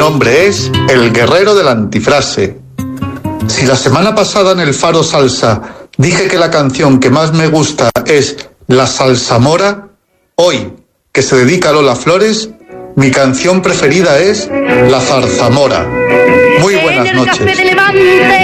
nombre es el guerrero de la antifrase. Si la semana pasada en el Faro Salsa dije que la canción que más me gusta es La Salsamora, hoy, que se dedica a Lola Flores, mi canción preferida es La Zarzamora. Muy buenas noches.